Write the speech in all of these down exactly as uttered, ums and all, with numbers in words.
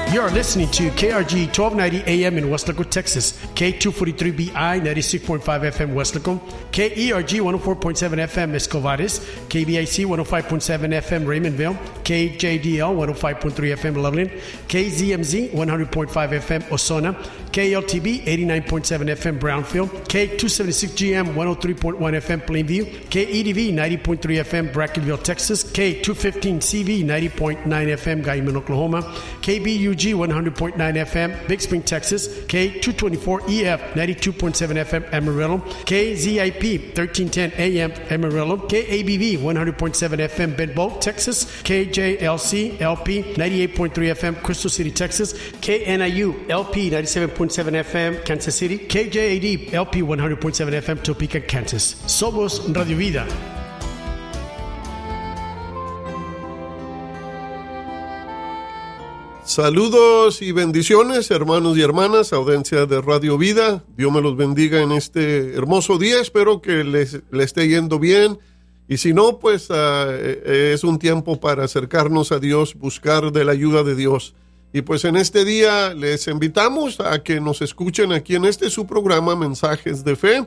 You're listening to K R G twelve ninety A M in Westlaco, Texas, K two forty-three B I ninety-six point five F M Westlaco, K E R G one oh four point seven F M Escovares, K B I C one oh five point seven F M Raymondville, K J D L one oh five point three F M Loveland, K Z M Z one hundred point five F M Osona, K L T B eighty-nine point seven F M Brownfield, K two seventy-six G M one oh three point one F M Plainview, K E D V ninety point three F M Brackenville, Texas, K two fifteen C V ninety point nine F M Guyman, Oklahoma, K B U G one hundred point nine F M Big Spring, Texas, K two twenty-four E F ninety-two point seven F M Amarillo, K Z I P thirteen ten A M Amarillo, K A B V one hundred point seven F M Benbow, Texas, K J L C L P ninety-eight point three F M Crystal City, Texas, K N I U L P ninety-seven point seven F M Kansas City, K J A D L P one hundred point seven F M Topeka, Kansas. Somos Radio Vida. Saludos y bendiciones, hermanos y hermanas, audiencia de Radio Vida. Dios me los bendiga en este hermoso día. Espero que les, les esté yendo bien. Y si no, pues uh, es un tiempo para acercarnos a Dios, buscar de la ayuda de Dios. Y pues en este día les invitamos a que nos escuchen aquí en este su programa, Mensajes de Fe.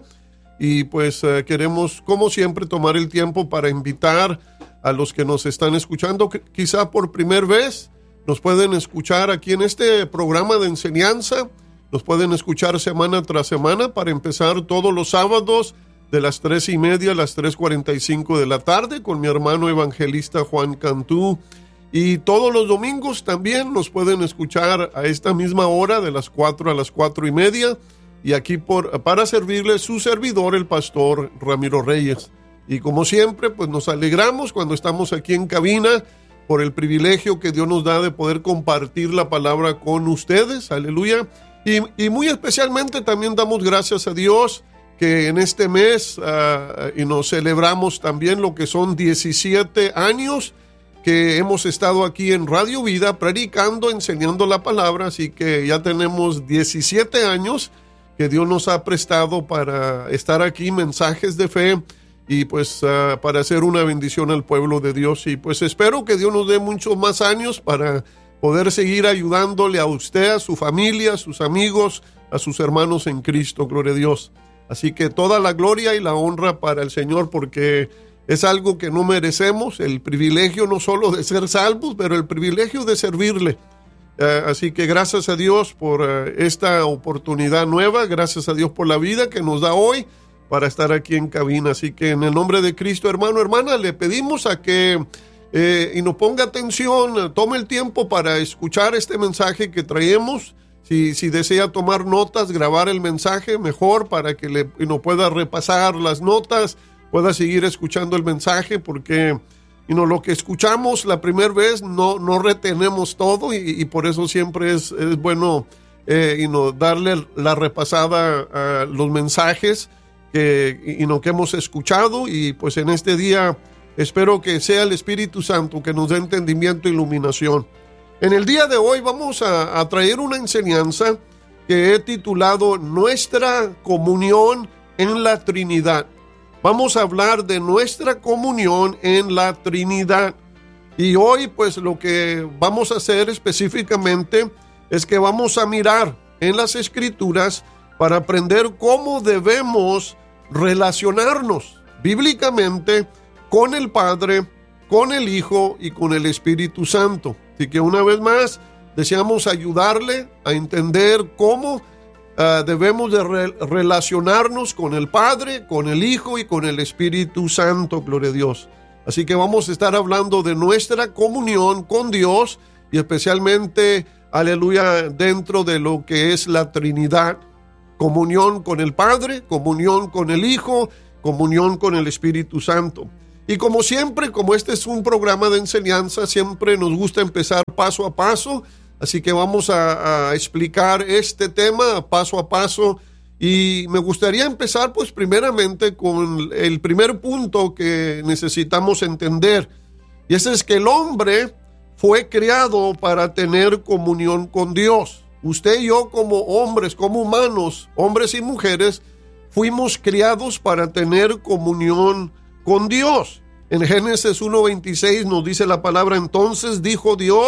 Y pues uh, queremos, como siempre, tomar el tiempo para invitar a los que nos están escuchando, quizá por primera vez. Nos pueden escuchar aquí en este programa de enseñanza. Nos pueden escuchar semana tras semana, para empezar todos los sábados de las tres y media a las tres cuarenta y cinco de la tarde con mi hermano evangelista Juan Cantú. Y todos los domingos también nos pueden escuchar a esta misma hora, de las cuatro a las cuatro y media. Y aquí por, para servirle su servidor, el pastor Ramiro Reyes. Y como siempre, pues nos alegramos cuando estamos aquí en cabina, por el privilegio que Dios nos da de poder compartir la palabra con ustedes, aleluya, y, y muy especialmente también damos gracias a Dios que en este mes, uh, y nos celebramos también lo que son diecisiete años que hemos estado aquí en Radio Vida, predicando, enseñando la palabra, así que ya tenemos diecisiete años que Dios nos ha prestado para estar aquí, Mensajes de Fe, y pues uh, para hacer una bendición al pueblo de Dios. Y pues espero que Dios nos dé muchos más años para poder seguir ayudándole a usted, a su familia, a sus amigos, a sus hermanos en Cristo, gloria a Dios. Así que toda la gloria y la honra para el Señor, porque es algo que no merecemos, el privilegio no solo de ser salvos, pero el privilegio de servirle. Uh, así que gracias a Dios por uh, esta oportunidad nueva, gracias a Dios por la vida que nos da hoy, para estar aquí en cabina. Así que en el nombre de Cristo, hermano, hermana, le pedimos a que eh, y nos ponga atención, tome el tiempo para escuchar este mensaje que traemos. Si, si desea tomar notas, grabar el mensaje, mejor, para que le, y no pueda repasar las notas, pueda seguir escuchando el mensaje, porque y no, lo que escuchamos la primera vez no, no retenemos todo, y, y por eso siempre es, es bueno eh, y no, darle la repasada a los mensajes que, y no, que hemos escuchado. Y pues en este día espero que sea el Espíritu Santo que nos dé entendimiento e iluminación. En el día de hoy vamos a, a traer una enseñanza que he titulado Nuestra comunión en la Trinidad. Vamos a hablar de nuestra comunión en la Trinidad. Y hoy pues lo que vamos a hacer específicamente es que vamos a mirar en las Escrituras para aprender cómo debemos relacionarnos bíblicamente con el Padre, con el Hijo y con el Espíritu Santo. Así que una vez más deseamos ayudarle a entender cómo uh, debemos de re- relacionarnos con el Padre, con el Hijo y con el Espíritu Santo, gloria a Dios. Así que vamos a estar hablando de nuestra comunión con Dios y especialmente, aleluya, dentro de lo que es la Trinidad. Comunión con el Padre, comunión con el Hijo, comunión con el Espíritu Santo. Y como siempre, como este es un programa de enseñanza, siempre nos gusta empezar paso a paso. Así que vamos a, a explicar este tema paso a paso. Y me gustaría empezar pues primeramente con el primer punto que necesitamos entender. Y ese es que el hombre fue creado para tener comunión con Dios. Usted y yo como hombres, como humanos, hombres y mujeres, fuimos criados para tener comunión con Dios. En Génesis uno veintiséis nos dice la palabra: entonces dijo Dios,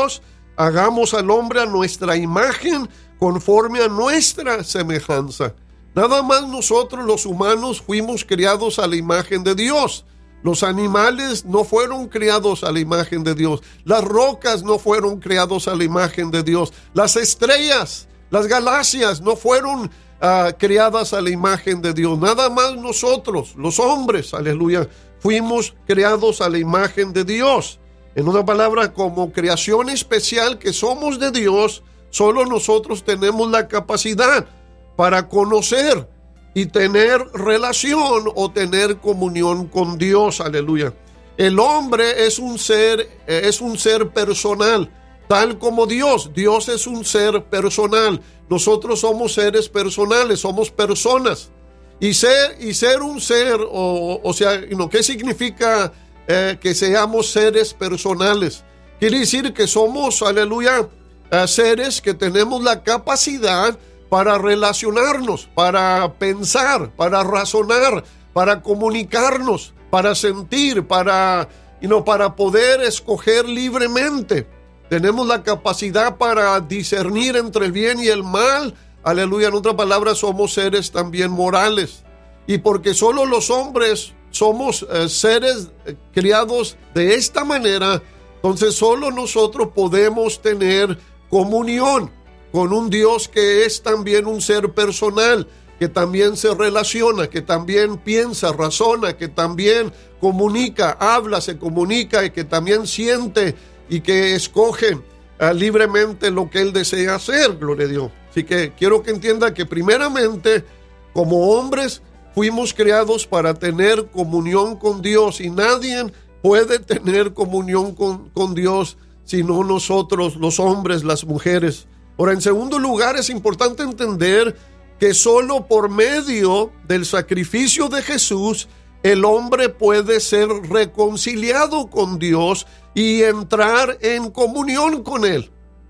hagamos al hombre a nuestra imagen, conforme a nuestra semejanza. Nada más nosotros los humanos fuimos creados a la imagen de Dios. Los animales no fueron creados a la imagen de Dios. Las rocas no fueron creados a la imagen de Dios. Las estrellas, las galaxias no fueron uh, creadas a la imagen de Dios. Nada más nosotros, los hombres, aleluya, fuimos creados a la imagen de Dios. En una palabra, como creación especial que somos de Dios, solo nosotros tenemos la capacidad para conocer y tener relación o tener comunión con Dios, aleluya. El hombre es un ser, es un ser personal, tal como Dios. Dios es un ser personal. Nosotros somos seres personales, somos personas. Y ser, y ser un ser, o, o sea, ¿no? ¿Qué significa eh, que seamos seres personales? Quiere decir que somos, aleluya, eh, seres que tenemos la capacidad para relacionarnos, para pensar, para razonar, para comunicarnos, para sentir, para, you know, para poder escoger libremente. Tenemos la capacidad para discernir entre el bien y el mal. Aleluya, en otra palabra, somos seres también morales. Y porque solo los hombres somos eh, seres eh, criados de esta manera, entonces solo nosotros podemos tener comunión con un Dios que es también un ser personal, que también se relaciona, que también piensa, razona, que también comunica, habla, se comunica y que también siente y que escoge uh, libremente lo que Él desea hacer, gloria a Dios. Así que quiero que entienda que primeramente, como hombres, fuimos creados para tener comunión con Dios y nadie puede tener comunión con, con Dios sino nosotros, los hombres, las mujeres. Ahora, en segundo lugar, es importante entender que solo por medio del sacrificio de Jesús, el hombre puede ser reconciliado con Dios y entrar en comunión con Él.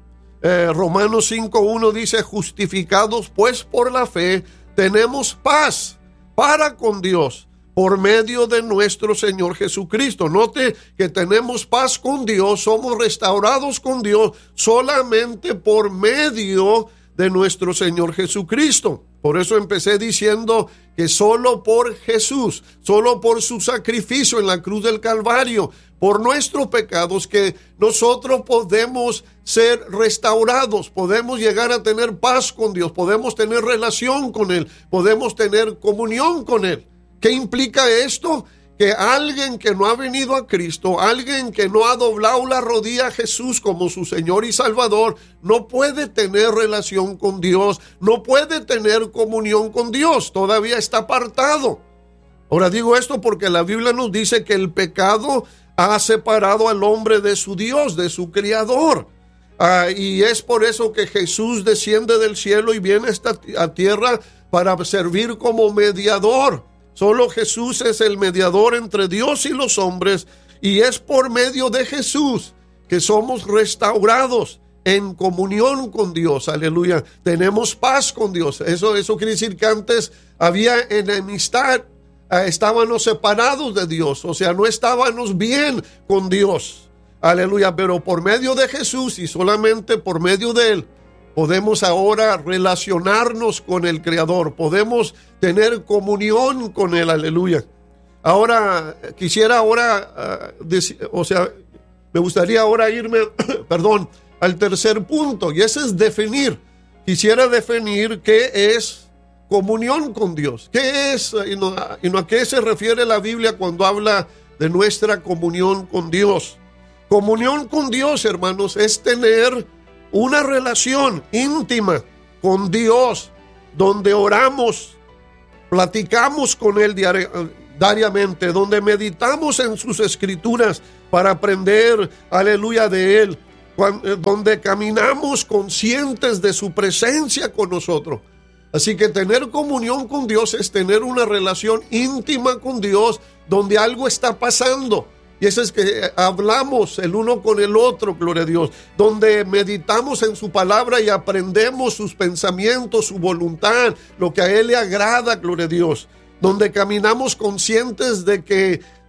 Eh, Romanos cinco uno dice, justificados pues por la fe, tenemos paz para con Dios por medio de nuestro Señor Jesucristo. Note que tenemos paz con Dios, somos restaurados con Dios solamente por medio de nuestro Señor Jesucristo. Por eso empecé diciendo que solo por Jesús, solo por su sacrificio en la cruz del Calvario, por nuestros pecados, que nosotros podemos ser restaurados, podemos llegar a tener paz con Dios, podemos tener relación con Él, podemos tener comunión con Él. ¿Qué implica esto? Que alguien que no ha venido a Cristo, alguien que no ha doblado la rodilla a Jesús como su Señor y Salvador, no puede tener relación con Dios, no puede tener comunión con Dios, todavía está apartado. Ahora digo esto porque la Biblia nos dice que el pecado ha separado al hombre de su Dios, de su Creador. Ah, y es por eso que Jesús desciende del cielo y viene a esta a tierra para servir como mediador. Solo Jesús es el mediador entre Dios y los hombres, y es por medio de Jesús que somos restaurados en comunión con Dios. Aleluya. Tenemos paz con Dios. Eso, eso quiere decir que antes había enemistad, eh, estábamos separados de Dios, o sea, no estábamos bien con Dios. Aleluya. Pero por medio de Jesús y solamente por medio de Él, podemos ahora relacionarnos con el Creador, podemos tener comunión con Él, aleluya. Ahora, quisiera ahora, uh, dec- o sea, me gustaría ahora irme, perdón, al tercer punto, y ese es definir. Quisiera definir qué es comunión con Dios. ¿Qué es, y no, y no a qué se refiere la Biblia cuando habla de nuestra comunión con Dios? Comunión con Dios, hermanos, es tener una relación íntima con Dios, donde oramos, platicamos con Él diari- diariamente, donde meditamos en sus escrituras para aprender, aleluya, de Él, cuando, donde caminamos conscientes de su presencia con nosotros. Así que tener comunión con Dios es tener una relación íntima con Dios, donde algo está pasando. Y eso es que hablamos el uno con el otro, gloria a Dios, donde meditamos en su palabra y aprendemos sus pensamientos, su voluntad, lo que a Él le agrada, gloria a Dios, donde caminamos conscientes de que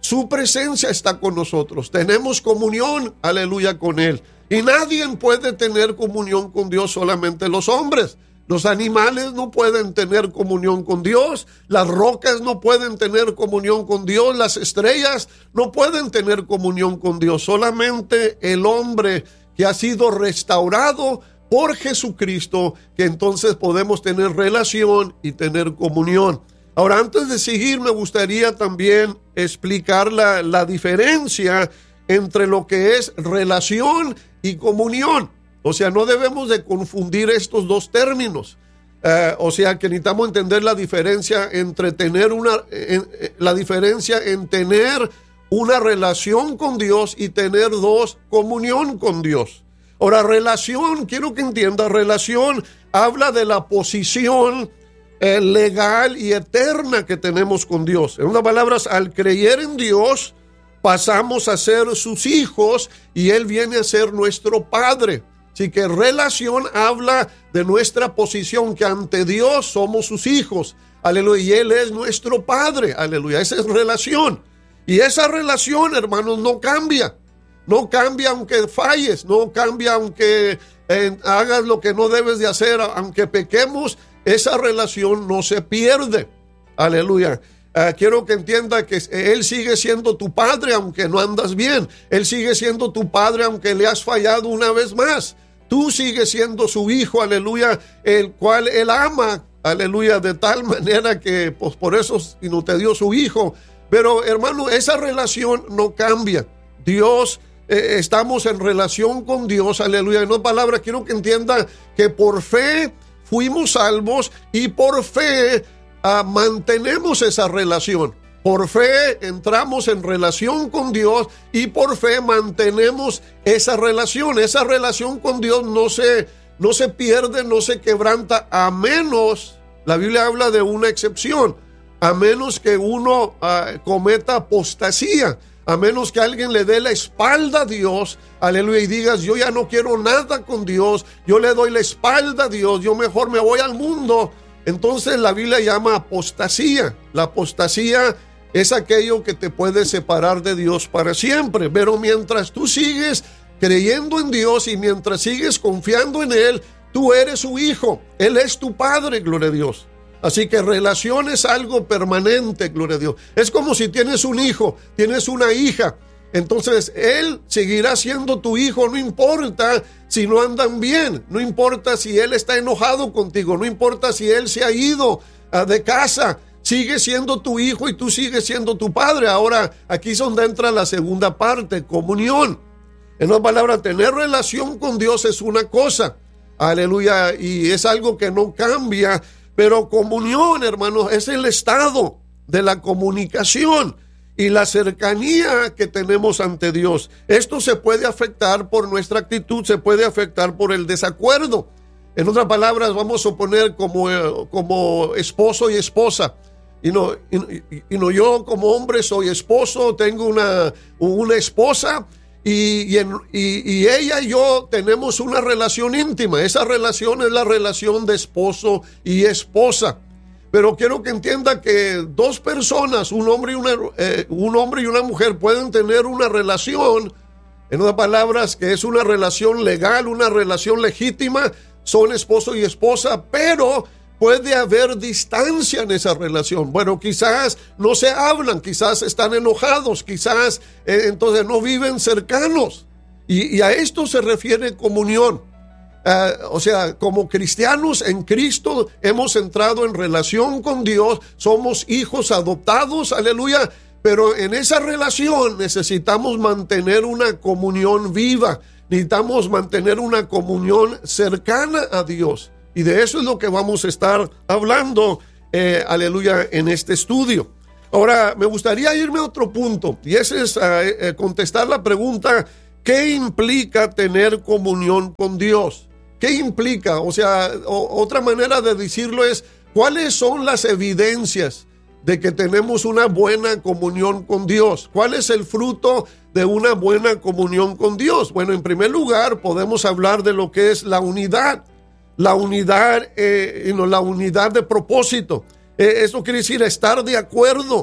Su presencia está con nosotros. Tenemos comunión, aleluya, con Él. Y nadie puede tener comunión con Dios, solamente los hombres. Los animales no pueden tener comunión con Dios. Las rocas no pueden tener comunión con Dios. Las estrellas no pueden tener comunión con Dios. Solamente el hombre que ha sido restaurado por Jesucristo, que entonces podemos tener relación y tener comunión. Ahora, antes de seguir, me gustaría también explicar la, la diferencia entre lo que es relación y comunión. O sea, no debemos de confundir estos dos términos. Uh, o sea, que necesitamos entender la diferencia entre tener una, en, la diferencia en tener una relación con Dios y tener dos, comunión con Dios. Ahora, relación, quiero que entienda, relación habla de la posición eh, legal y eterna que tenemos con Dios. En otras palabras, al creer en Dios, pasamos a ser sus hijos y Él viene a ser nuestro Padre. Así que relación habla de nuestra posición, que ante Dios somos sus hijos, aleluya, y Él es nuestro Padre, aleluya. Esa es relación. Y esa relación, hermanos, no cambia. No cambia aunque falles, no cambia aunque eh, hagas lo que no debes de hacer, aunque pequemos, esa relación no se pierde, aleluya. Uh, quiero que entienda que Él sigue siendo tu Padre aunque no andas bien. Él sigue siendo tu Padre aunque le has fallado una vez más. Tú sigues siendo su hijo, aleluya, el cual Él ama, aleluya, de tal manera que pues por eso no te dio su hijo. Pero hermano, esa relación no cambia. Dios, eh, estamos en relación con Dios, aleluya. En otras palabras, quiero que entienda que por fe fuimos salvos y por fe Uh, mantenemos esa relación. Por fe entramos en relación con Dios y por fe mantenemos esa relación. Esa relación con Dios no se, no se pierde, no se quebranta, a menos, la Biblia habla de una excepción, a menos que uno uh, cometa apostasía, a menos que alguien le dé la espalda a Dios, aleluya, y digas, yo ya no quiero nada con Dios, yo le doy la espalda a Dios, yo mejor me voy al mundo. Entonces la Biblia llama apostasía. La apostasía es aquello que te puede separar de Dios para siempre. Pero mientras tú sigues creyendo en Dios y mientras sigues confiando en Él, tú eres su hijo. Él es tu Padre, gloria a Dios. Así que relación es algo permanente, gloria a Dios. Es como si tienes un hijo, tienes una hija. Entonces Él seguirá siendo tu hijo, no importa si no andan bien, no importa si Él está enojado contigo, no importa si Él se ha ido uh, de casa, sigue siendo tu hijo y tú sigues siendo tu padre. Ahora, aquí es donde entra la segunda parte, comunión. En otras palabras, tener relación con Dios es una cosa, aleluya, y es algo que no cambia, pero comunión, hermanos, es el estado de la comunicación y la cercanía que tenemos ante Dios. Esto se puede afectar por nuestra actitud, se puede afectar por el desacuerdo. En otras palabras, vamos a suponer como, como esposo y esposa. Y no, y, y no, yo como hombre soy esposo, tengo una, una esposa y, y, en, y, y ella y yo tenemos una relación íntima. Esa relación es la relación de esposo y esposa. Pero quiero que entienda que dos personas, un hombre y una, eh, un hombre y una mujer, pueden tener una relación, en otras palabras, que es una relación legal, una relación legítima, son esposo y esposa, pero puede haber distancia en esa relación. Bueno, quizás no se hablan, quizás están enojados, quizás eh, entonces no viven cercanos. Y, y a esto se refiere comunión. Uh, o sea, como cristianos en Cristo hemos entrado en relación con Dios, somos hijos adoptados, aleluya, pero en esa relación necesitamos mantener una comunión viva, necesitamos mantener una comunión cercana a Dios, y de eso es lo que vamos a estar hablando, eh, aleluya, en este estudio. Ahora, me gustaría irme a otro punto, y ese es uh, eh, contestar la pregunta, ¿qué implica tener comunión con Dios? ¿Qué implica? O sea, o, otra manera de decirlo es, ¿cuáles son las evidencias de que tenemos una buena comunión con Dios? ¿Cuál es el fruto de una buena comunión con Dios? Bueno, en primer lugar, podemos hablar de lo que es la unidad, la unidad, eh, no, la unidad de propósito. Eh, eso quiere decir estar de acuerdo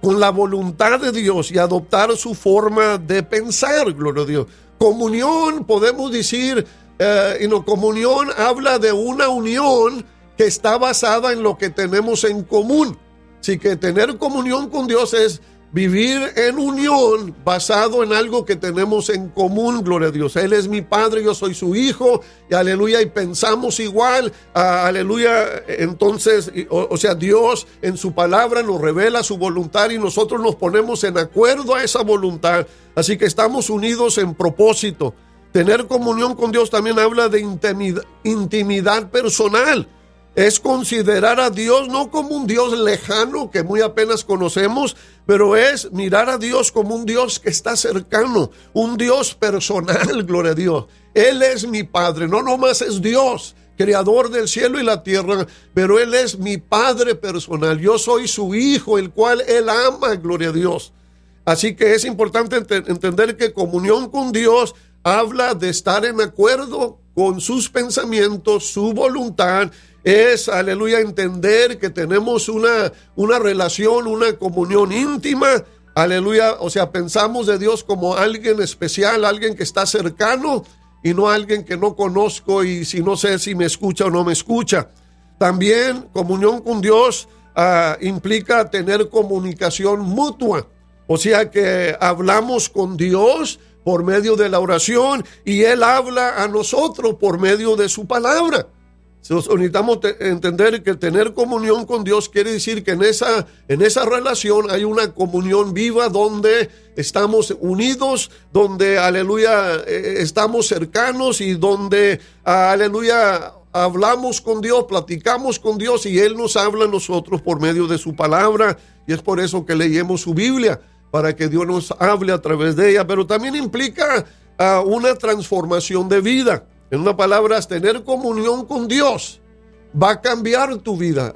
con la voluntad de Dios y adoptar su forma de pensar, gloria a Dios. Comunión, podemos decir, eh, y no, comunión habla de una unión que está basada en lo que tenemos en común. Así que tener comunión con Dios es vivir en unión basado en algo que tenemos en común, gloria a Dios. Él es mi Padre, yo soy su Hijo, y aleluya, y pensamos igual, a, aleluya. Entonces, o, o sea, Dios en su palabra nos revela su voluntad y nosotros nos ponemos en acuerdo a esa voluntad. Así que estamos unidos en propósito. Tener comunión con Dios también habla de intimidad, intimidad personal. Es considerar a Dios no como un Dios lejano que muy apenas conocemos, pero es mirar a Dios como un Dios que está cercano, un Dios personal, gloria a Dios. Él es mi Padre, no nomás es Dios, creador del cielo y la tierra, pero Él es mi Padre personal. Yo soy su Hijo, el cual Él ama, gloria a Dios. Así que es importante ent- entender que comunión con Dios habla de estar en acuerdo con sus pensamientos, su voluntad. Es, aleluya, entender que tenemos una, una relación, una comunión íntima, aleluya, o sea, pensamos de Dios como alguien especial, alguien que está cercano y no alguien que no conozco y si no sé si me escucha o no me escucha. También comunión con Dios uh, implica tener comunicación mutua, o sea que hablamos con Dios por medio de la oración y Él habla a nosotros por medio de su palabra. Necesitamos entender que tener comunión con Dios quiere decir que en esa, en esa relación hay una comunión viva donde estamos unidos, donde, aleluya, estamos cercanos y donde, aleluya, hablamos con Dios, platicamos con Dios y Él nos habla a nosotros por medio de su palabra, y es por eso que leemos su Biblia, para que Dios nos hable a través de ella. Pero también implica uh, una transformación de vida. En unas palabras, tener comunión con Dios va a cambiar tu vida.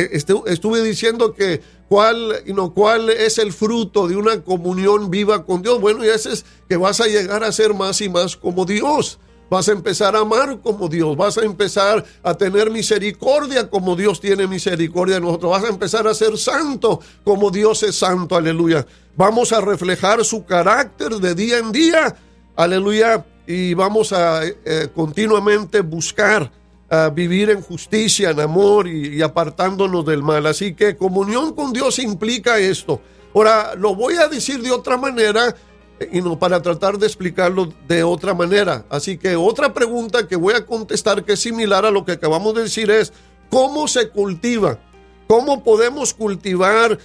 Estuve diciendo que cuál, no, cuál es el fruto de una comunión viva con Dios. Bueno, y ese es que vas a llegar a ser más y más como Dios. Vas a empezar a amar como Dios. Vas a empezar a tener misericordia como Dios tiene misericordia de nosotros. Vas a empezar a ser santo como Dios es santo. Aleluya. Vamos a reflejar su carácter de día en día. Aleluya. Y vamos a eh, continuamente buscar uh, vivir en justicia, en amor y, y apartándonos del mal. Así que comunión con Dios implica esto. Ahora, lo voy a decir de otra manera y no para tratar de explicarlo de otra manera. Así que otra pregunta que voy a contestar que es similar a lo que acabamos de decir es, ¿cómo se cultiva? ¿Cómo podemos cultivar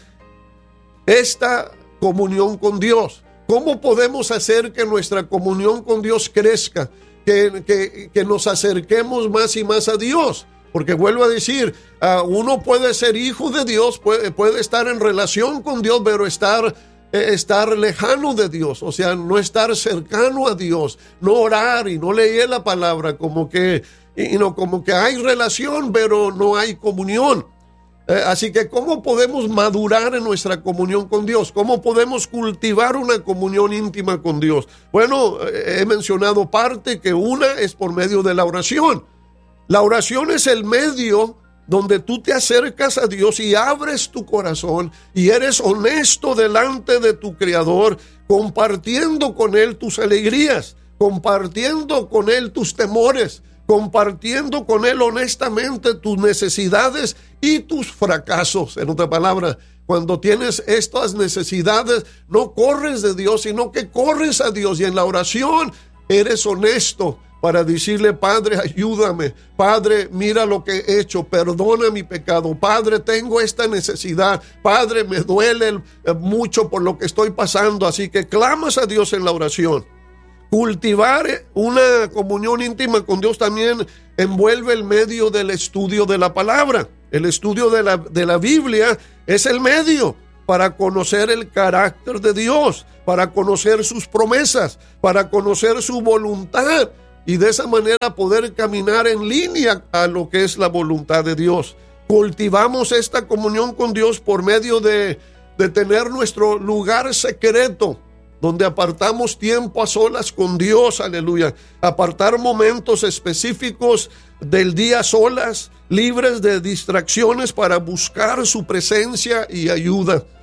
esta comunión con Dios? ¿Cómo podemos hacer que nuestra comunión con Dios crezca? Que, que, que nos acerquemos más y más a Dios. Porque vuelvo a decir, uh, uno puede ser hijo de Dios, puede, puede estar en relación con Dios, pero estar, eh, estar lejano de Dios. O sea, no estar cercano a Dios, no orar y no leer la palabra, como que, y no, como que hay relación, pero no hay comunión. Eh, así que, ¿cómo podemos madurar en nuestra comunión con Dios? ¿Cómo podemos cultivar una comunión íntima con Dios? Bueno, eh, he mencionado parte que una es por medio de la oración. La oración es el medio donde tú te acercas a Dios y abres tu corazón y eres honesto delante de tu Creador, compartiendo con Él tus alegrías, compartiendo con Él tus temores, compartiendo con Él honestamente tus necesidades y tus fracasos. En otra palabra, cuando tienes estas necesidades, no corres de Dios, sino que corres a Dios y en la oración eres honesto para decirle, Padre, ayúdame. Padre, mira lo que he hecho, perdona mi pecado. Padre, tengo esta necesidad. Padre, me duele mucho por lo que estoy pasando. Así que clamas a Dios en la oración. Cultivar una comunión íntima con Dios también envuelve el medio del estudio de la palabra. El estudio de la, de la Biblia es el medio para conocer el carácter de Dios, para conocer sus promesas, para conocer su voluntad y de esa manera poder caminar en línea a lo que es la voluntad de Dios. Cultivamos esta comunión con Dios por medio de, de tener nuestro lugar secreto, donde apartamos tiempo a solas con Dios, aleluya. Apartar momentos específicos del día a solas, libres de distracciones para buscar su presencia y ayuda.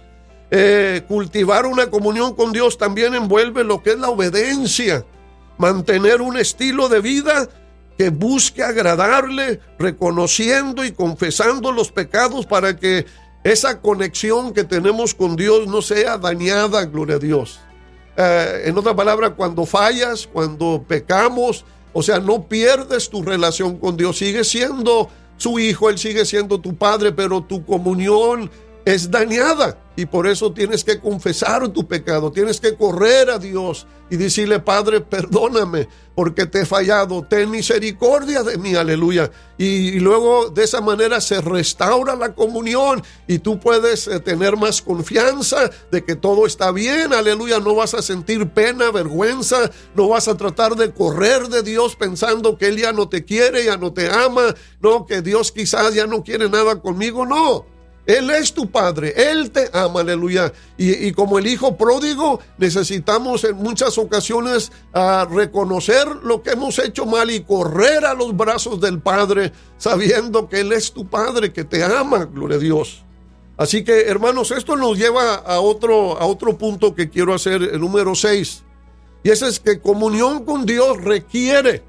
Eh, cultivar una comunión con Dios también envuelve lo que es la obediencia, mantener un estilo de vida que busque agradarle, reconociendo y confesando los pecados para que esa conexión que tenemos con Dios no sea dañada, gloria a Dios. Eh, en otra palabra, cuando fallas, cuando pecamos, o sea, no pierdes tu relación con Dios, sigues siendo su hijo, Él sigue siendo tu padre, pero tu comunión es dañada y por eso tienes que confesar tu pecado, tienes que correr a Dios y decirle: Padre, perdóname porque te he fallado, ten misericordia de mí, aleluya. Y, y luego de esa manera se restaura la comunión y tú puedes eh, tener más confianza de que todo está bien, aleluya. No vas a sentir pena, vergüenza, no vas a tratar de correr de Dios pensando que Él ya no te quiere, ya no te ama, no, que Dios quizás ya no quiere nada conmigo, no. Él es tu Padre, Él te ama, aleluya. Y, y como el hijo pródigo, necesitamos en muchas ocasiones uh, reconocer lo que hemos hecho mal y correr a los brazos del Padre, sabiendo que Él es tu Padre, que te ama, gloria a Dios. Así que, hermanos, esto nos lleva a otro, a otro punto que quiero hacer, el número seis. Y ese es que comunión con Dios requiere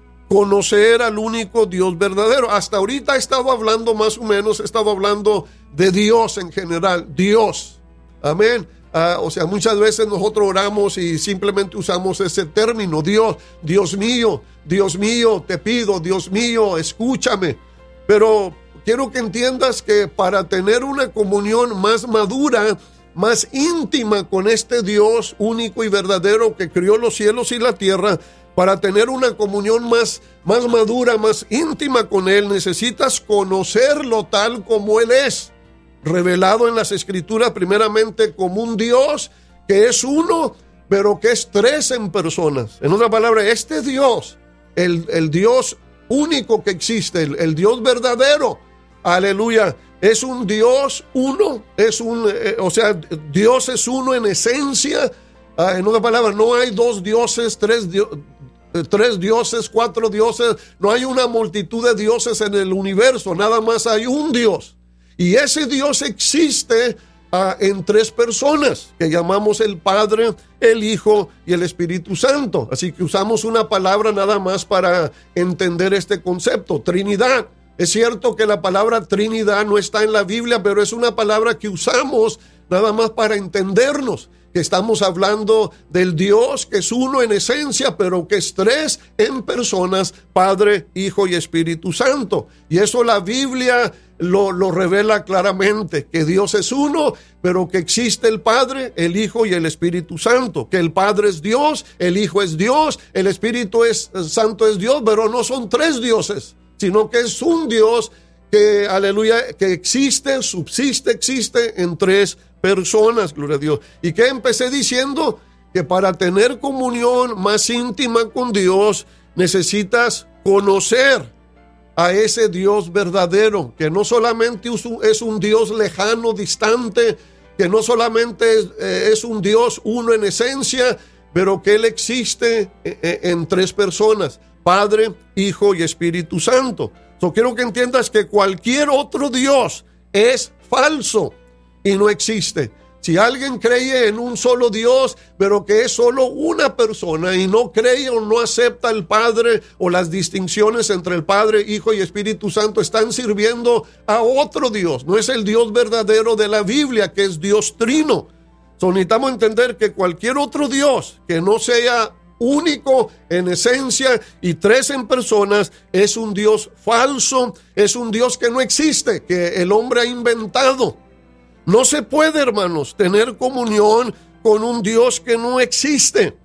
conocer al único Dios verdadero. Hasta ahorita he estado hablando más o menos, he estado hablando de Dios en general, Dios, amén. Uh, o sea, muchas veces nosotros oramos y simplemente usamos ese término, Dios, Dios mío, Dios mío, te pido, Dios mío, escúchame. Pero quiero que entiendas que para tener una comunión más madura, más íntima con este Dios único y verdadero que creó los cielos y la tierra, para tener una comunión más, más madura, más íntima con Él, necesitas conocerlo tal como Él es, revelado en las Escrituras primeramente como un Dios que es uno, pero que es tres en personas. En otra palabra, este Dios, el, el Dios único que existe, el, el Dios verdadero, aleluya, es un Dios uno, es un, eh, o sea, Dios es uno en esencia. Uh, en otra palabra, no hay dos dioses, tres dioses, tres dioses, cuatro dioses, no hay una multitud de dioses en el universo, nada más hay un Dios. Y ese Dios existe uh, en tres personas, que llamamos el Padre, el Hijo y el Espíritu Santo. Así que usamos una palabra nada más para entender este concepto, Trinidad. Es cierto que la palabra Trinidad no está en la Biblia, pero es una palabra que usamos nada más para entendernos, que estamos hablando del Dios que es uno en esencia, pero que es tres en personas, Padre, Hijo y Espíritu Santo. Y eso la Biblia lo, lo revela claramente, que Dios es uno, pero que existe el Padre, el Hijo y el Espíritu Santo, que el Padre es Dios, el Hijo es Dios, el Espíritu es, Santo es Dios, pero no son tres dioses, sino que es un Dios que, aleluya, que existe, subsiste, existe en tres personas, gloria a Dios. ¿Y qué empecé diciendo? Que para tener comunión más íntima con Dios, necesitas conocer a ese Dios verdadero, que no solamente es un Dios lejano, distante, que no solamente es, eh, es un Dios uno en esencia, pero que Él existe en, en tres personas, Padre, Hijo y Espíritu Santo. So, quiero que entiendas que cualquier otro Dios es falso y no existe. Si alguien cree en un solo Dios, pero que es solo una persona y no cree o no acepta al Padre o las distinciones entre el Padre, Hijo y Espíritu Santo, están sirviendo a otro Dios. No es el Dios verdadero de la Biblia, que es Dios trino. So, necesitamos entender que cualquier otro Dios que no sea único en esencia y tres en personas es un Dios falso, es un Dios que no existe, que el hombre ha inventado. No se puede, hermanos, tener comunión con un Dios que no existe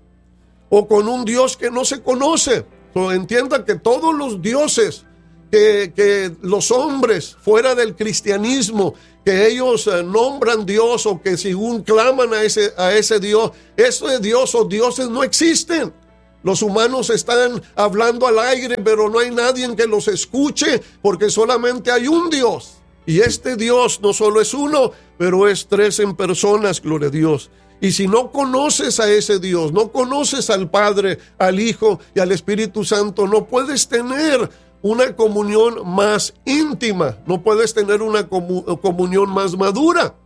o con un Dios que no se conoce. So, entienda que todos los dioses que, que los hombres fuera del cristianismo, que ellos eh, nombran Dios o que según claman a ese, a ese Dios, ese Dios o dioses no existen. Los humanos están hablando al aire, pero no hay nadie que los escuche porque solamente hay un Dios. Y este Dios no solo es uno, pero es tres en personas, gloria a Dios. Y si no conoces a ese Dios, no conoces al Padre, al Hijo y al Espíritu Santo, no puedes tener una comunión más íntima, no puedes tener una comu- comunión más madura.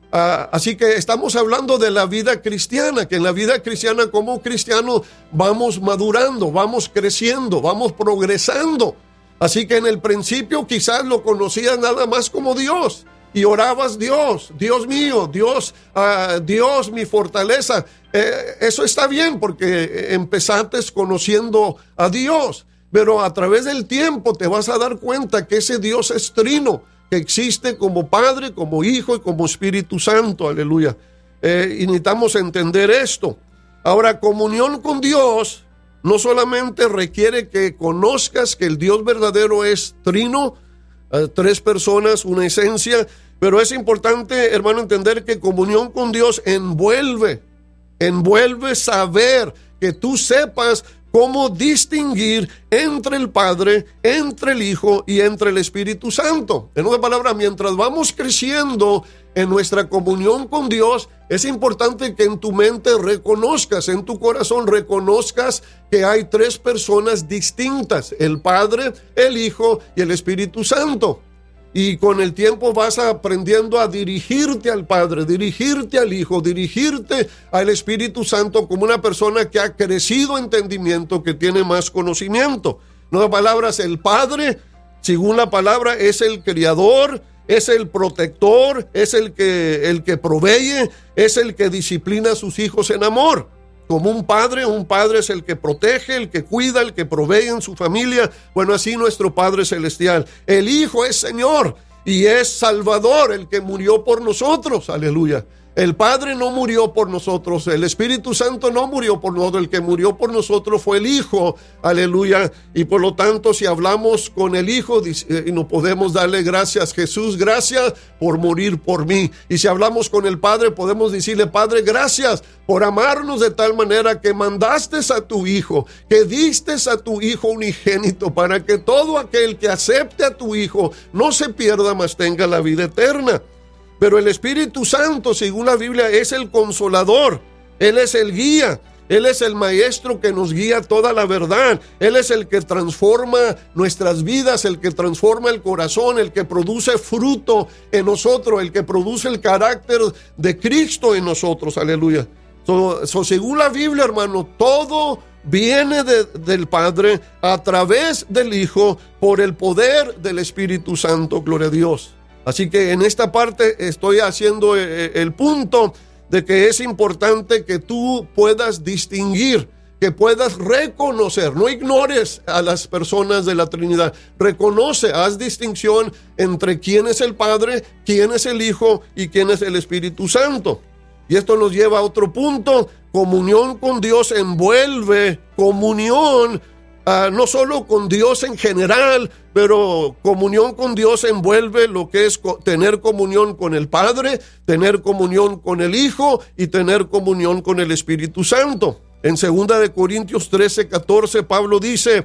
Uh, así que estamos hablando de la vida cristiana, que en la vida cristiana como cristianos vamos madurando, vamos creciendo, vamos progresando. Así que en el principio quizás lo conocías nada más como Dios y orabas: Dios, Dios mío, Dios, uh, Dios mi fortaleza. Eh, eso está bien porque empezaste conociendo a Dios, pero a través del tiempo te vas a dar cuenta que ese Dios es trino, que existe como Padre, como Hijo y como Espíritu Santo, aleluya. Eh, y necesitamos entender esto. Ahora, comunión con Dios no solamente requiere que conozcas que el Dios verdadero es trino, eh, tres personas, una esencia, pero es importante, hermano, entender que comunión con Dios envuelve, envuelve saber, que tú sepas cómo distinguir entre el Padre, entre el Hijo y entre el Espíritu Santo. En otras palabras, mientras vamos creciendo en nuestra comunión con Dios, es importante que en tu mente reconozcas, en tu corazón reconozcas que hay tres personas distintas: el Padre, el Hijo y el Espíritu Santo. Y con el tiempo vas aprendiendo a dirigirte al Padre, dirigirte al Hijo, dirigirte al Espíritu Santo como una persona que ha crecido en entendimiento, que tiene más conocimiento. En otras palabras, el Padre, según la palabra, es el criador, es el protector, es el que, el que provee, es el que disciplina a sus hijos en amor. Como un padre, un padre es el que protege, el que cuida, el que provee en su familia. Bueno, así nuestro Padre Celestial. El Hijo es Señor y es Salvador, el que murió por nosotros, aleluya. El Padre no murió por nosotros, el Espíritu Santo no murió por nosotros, el que murió por nosotros fue el Hijo, aleluya. Y por lo tanto, si hablamos con el Hijo, y no podemos darle gracias: Jesús, gracias por morir por mí. Y si hablamos con el Padre, podemos decirle: Padre, gracias por amarnos de tal manera que mandaste a tu Hijo, que diste a tu Hijo unigénito, para que todo aquel que acepte a tu Hijo no se pierda, mas tenga la vida eterna. Pero el Espíritu Santo, según la Biblia, es el consolador. Él es el guía. Él es el maestro que nos guía toda la verdad. Él es el que transforma nuestras vidas, el que transforma el corazón, el que produce fruto en nosotros, el que produce el carácter de Cristo en nosotros. Aleluya. So, so, según la Biblia, hermano, todo viene de, del Padre a través del Hijo por el poder del Espíritu Santo. Gloria a Dios. Así que en esta parte estoy haciendo el, el punto de que es importante que tú puedas distinguir, que puedas reconocer. No ignores a las personas de la Trinidad. Reconoce, haz distinción entre quién es el Padre, quién es el Hijo y quién es el Espíritu Santo. Y esto nos lleva a otro punto. Comunión con Dios envuelve comunión, Uh, no solo con Dios en general, pero comunión con Dios envuelve lo que es co- tener comunión con el Padre, tener comunión con el Hijo y tener comunión con el Espíritu Santo. En segunda de Corintios trece, catorce, Pablo dice,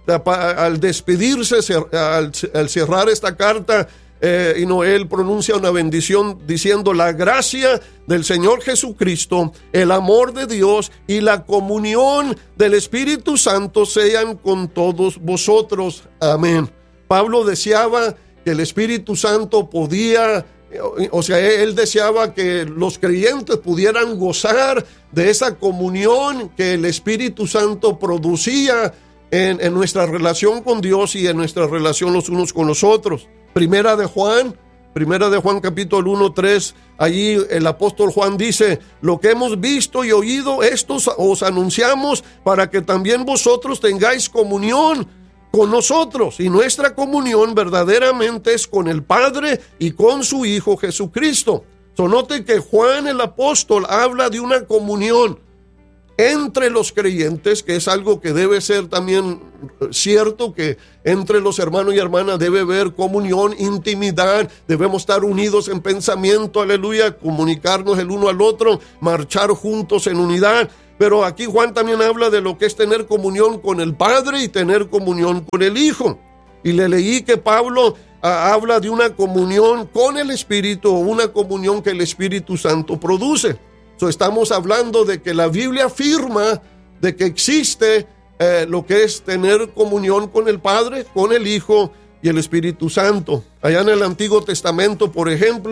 al despedirse, al, al cerrar esta carta, Eh, y no, él pronuncia una bendición diciendo: la gracia del Señor Jesucristo, el amor de Dios y la comunión del Espíritu Santo sean con todos vosotros. Amén. Pablo deseaba que el Espíritu Santo podía, o sea, él deseaba que los creyentes pudieran gozar de esa comunión que el Espíritu Santo producía en, en nuestra relación con Dios y en nuestra relación los unos con los otros. Primera de Juan, primera de Juan capítulo uno, tres, allí el apóstol Juan dice: lo que hemos visto y oído, esto os anunciamos para que también vosotros tengáis comunión con nosotros. Y nuestra comunión verdaderamente es con el Padre y con su Hijo Jesucristo. So, note que Juan el apóstol habla de una comunión entre los creyentes, que es algo que debe ser también cierto, que entre los hermanos y hermanas debe haber comunión, intimidad, debemos estar unidos en pensamiento, aleluya, comunicarnos el uno al otro, marchar juntos en unidad. Pero aquí Juan también habla de lo que es tener comunión con el Padre y tener comunión con el Hijo. Y le leí que Pablo uh, habla de una comunión con el Espíritu, una comunión que el Espíritu Santo produce. So, estamos hablando de que la Biblia afirma de que existe eh, lo que es tener comunión con el Padre, con el Hijo y el Espíritu Santo. Allá en el Antiguo Testamento, por ejemplo,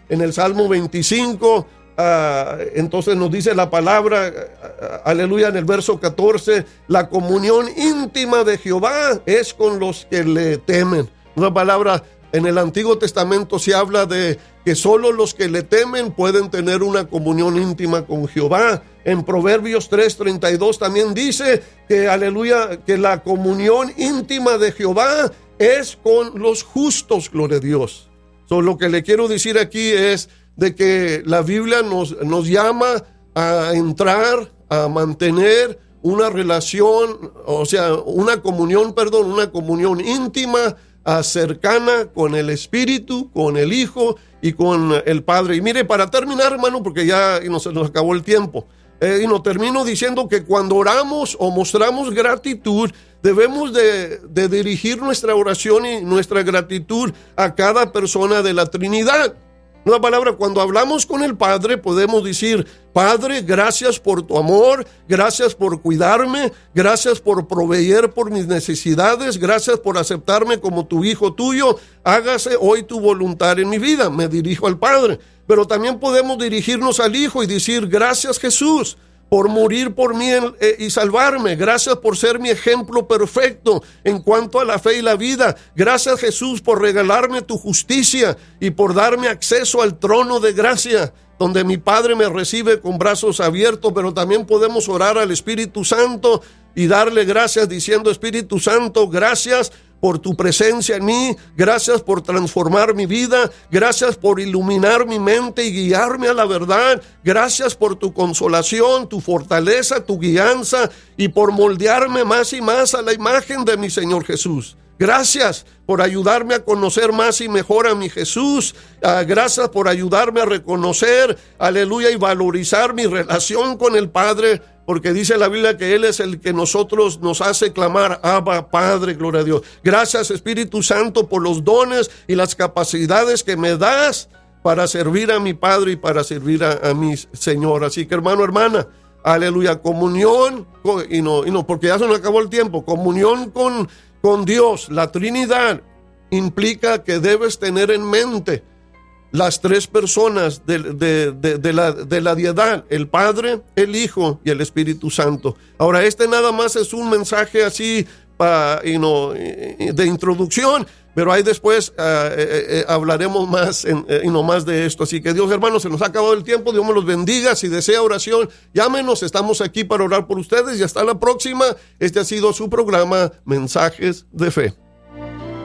en el Salmo veinticinco. Uh, entonces nos dice la palabra, uh, aleluya, en el verso catorce, la comunión íntima de Jehová es con los que le temen. Una palabra, en el Antiguo Testamento se habla de que solo los que le temen pueden tener una comunión íntima con Jehová. En Proverbios tres treinta y dos también dice que, aleluya, que la comunión íntima de Jehová es con los justos, gloria a Dios. So, lo que le quiero decir aquí es de que la Biblia nos, nos llama a entrar, a mantener una relación, o sea, una comunión, perdón, una comunión íntima, cercana con el Espíritu, con el Hijo y con el Padre. Y mire, para terminar, hermano, porque ya y nos, se nos acabó el tiempo, eh, y nos termino diciendo que cuando oramos o mostramos gratitud, debemos de, de dirigir nuestra oración y nuestra gratitud a cada persona de la Trinidad. Una palabra, cuando hablamos con el Padre podemos decir: Padre, gracias por tu amor, gracias por cuidarme, gracias por proveer por mis necesidades, gracias por aceptarme como tu hijo tuyo, hágase hoy tu voluntad en mi vida. Me dirijo al Padre. Pero también podemos dirigirnos al Hijo y decir: gracias, Jesús, por morir por mí eh, y salvarme. Gracias por ser mi ejemplo perfecto en cuanto a la fe y la vida. Gracias, Jesús, por regalarme tu justicia y por darme acceso al trono de gracia, donde mi Padre me recibe con brazos abiertos. Pero también podemos orar al Espíritu Santo y darle gracias diciendo: Espíritu Santo, gracias por tu presencia en mí, gracias por transformar mi vida, gracias por iluminar mi mente y guiarme a la verdad, gracias por tu consolación, tu fortaleza, tu guianza y por moldearme más y más a la imagen de mi Señor Jesús. Gracias por ayudarme a conocer más y mejor a mi Jesús. Uh, gracias por ayudarme a reconocer, aleluya, y valorizar mi relación con el Padre, porque dice la Biblia que Él es el que nosotros nos hace clamar: Abba, Padre, gloria a Dios. Gracias, Espíritu Santo, por los dones y las capacidades que me das para servir a mi Padre y para servir a, a mi Señor. Así que, hermano, hermana, aleluya, comunión, y no, y no, porque ya se nos acabó el tiempo, comunión con, con Dios, la Trinidad, implica que debes tener en mente las tres personas de, de, de, de, la, de la deidad: el Padre, el Hijo y el Espíritu Santo. Ahora, este nada más es un mensaje así pa, y no, de introducción, pero ahí después uh, eh, eh, hablaremos más en, eh, y no más de esto. Así que Dios, hermanos, se nos ha acabado el tiempo. Dios me los bendiga. Si desea oración, llámenos, estamos aquí para orar por ustedes y hasta la próxima. Este ha sido su programa Mensajes de Fe.